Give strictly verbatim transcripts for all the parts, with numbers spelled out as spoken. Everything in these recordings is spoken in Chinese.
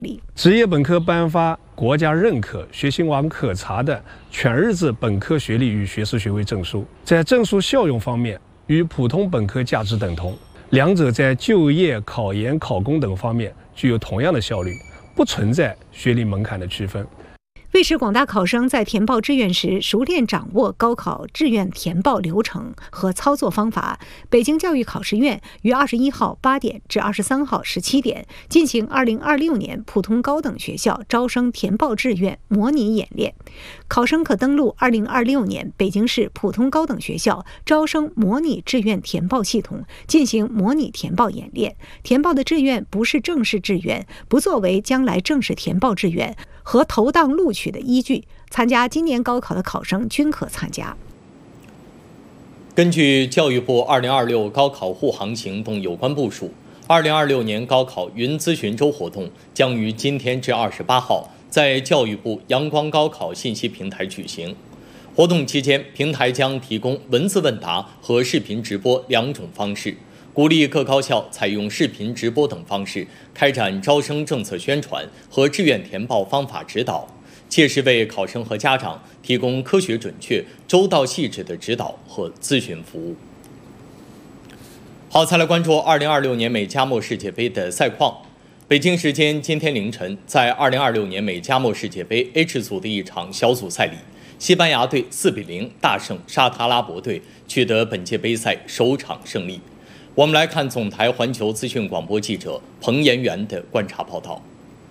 力。 职业本科颁发国家认可、学信网可查的全日制本科学历与学士学位证书，在证书效用方面与普通本科价值等同，两者在就业、考研、考公等方面具有同样的效率，不存在学历门槛的区分。 为使广大考生在填报志愿时熟练掌握高考志愿填报流程和操作方法，北京教育考试院于二十一号八点至二十三号十七点进行二零二六年普通高等学校招生填报志愿模拟演练。考生可登录二零二六年北京市普通高等学校招生模拟志愿填报系统进行模拟填报演练。填报的志愿不是正式志愿，不作为将来正式填报志愿和投档录取的依据，参加今年高考的考生均可参加。 根据教育部二零二六高考护航行动有关部署，二零二六年高考云咨询周活动将于今天至二十八号在教育部阳光高考信息平台举行。活动期间，平台将提供文字问答和视频直播两种方式，鼓励各高校采用视频直播等方式开展招生政策宣传和志愿填报方法指导，切实为考生和家长提供科学准确、周到细致的指导和咨询服务。好，再来关注二零二六年美加墨世界杯的赛况。北京时间今天凌晨，在二零二六年美加墨世界杯 H 组的一场小组赛里，西班牙队四比零大胜沙特阿拉伯队，取得本届杯赛首场胜利。我们来看总台环球资讯广播记者彭延元的观察报道。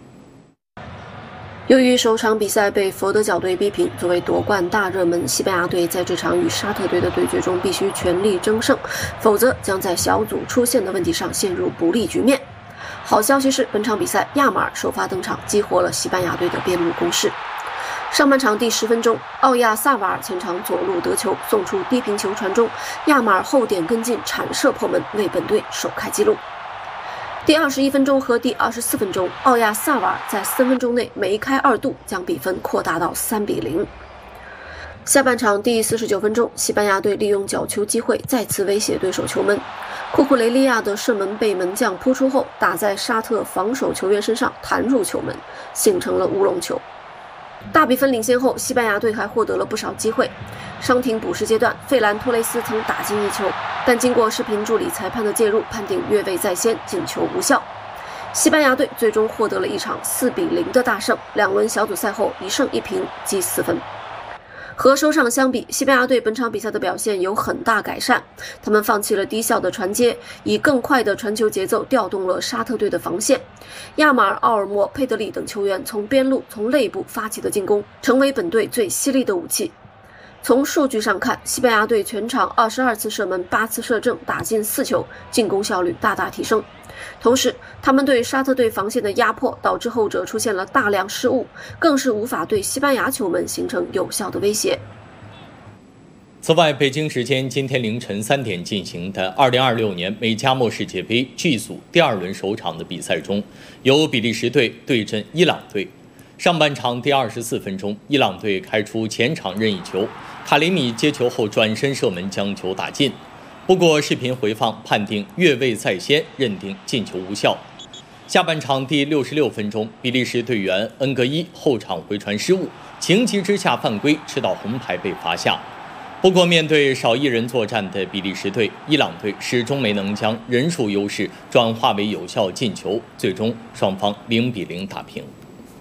由于首场比赛被佛得角队逼平，作为夺冠大热门，西班牙队在这场与沙特队的对决中必须全力争胜，否则将在小组出线的问题上陷入不利局面。好消息是，本场比赛亚马尔首发登场，激活了西班牙队的边路攻势。上半场第十分钟，奥亚萨瓦尔前场左路得球，送出低平球传中，亚马尔后点跟进铲射破门，为本队首开纪录。第二十一分钟和第二十四分钟，奥亚萨瓦尔在三分钟内梅开二度，将比分扩大到三比零。下半场第四十九分钟，西班牙队利用角球机会再次威胁对手球门，库库雷利亚的射门被门将扑出后打在沙特防守球员身上，弹入球门，形成了乌龙球。大比分领先后，西班牙队还获得了不少机会。伤停补时阶段，费兰托雷斯曾打进一球，但经过视频助理裁判的介入，判定越位在先，进球无效。西班牙队最终获得了一场四比零的大胜，两轮小组赛后一胜一平，积四分。和首场相比，西班牙队本场比赛的表现有很大改善，他们放弃了低效的传接，以更快的传球节奏调动了沙特队的防线。亚马尔、奥尔莫、佩德里等球员从边路、从内部发起的进攻，成为本队最犀利的武器。从数据上看，西班牙队全场二十二次射门，八次射正，打进四球，进攻效率大大提升。同时，他们对沙特队防线的压迫导致后者出现了大量失误，更是无法对西班牙球门形成有效的威胁。 此外，北京时间今天凌晨三点进行的二零二六年美加墨世界杯 G 组第二轮首场的比赛中，由比利时队对阵伊朗队。上半场第二十四分钟，伊朗队开出前场任意球，卡雷米接球后转身射门将球打进。不过视频回放判定越位在先，认定进球无效。下半场第六十六分钟，比利时队员恩格伊后场回传失误，情急之下犯规，吃到红牌被罚下。不过面对少一人作战的比利时队，伊朗队始终没能将人数优势转化为有效进球，最终双方零比零打平。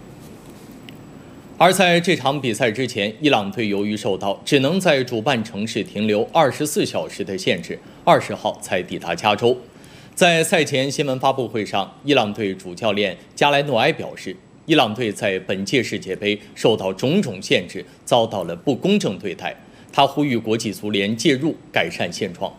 而在这场比赛之前，伊朗队由于受到只能在主办城市停留二十四小时的限制，二十号才抵达加州。在赛前新闻发布会上，伊朗队主教练加莱诺埃表示，伊朗队在本届世界杯受到种种限制，遭到了不公正对待。他呼吁国际足联介入改善现状。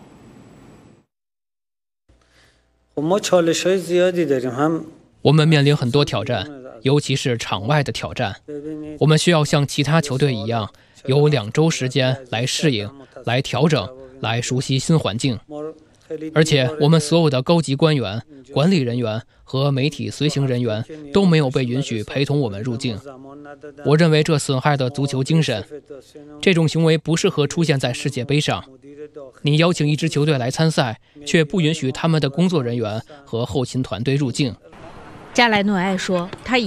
我们面临很多挑战，尤其是场外的挑战。我们需要像其他球队一样，有两周时间来适应、来调整、来熟悉新环境。而且，我们所有的高级官员、管理人员和媒体随行人员都没有被允许陪同我们入境。我认为这损害了足球精神。这种行为不适合出现在世界杯上。你邀请一支球队来参赛，却不允许他们的工作人员和后勤团队入境。 加莱诺埃说，他已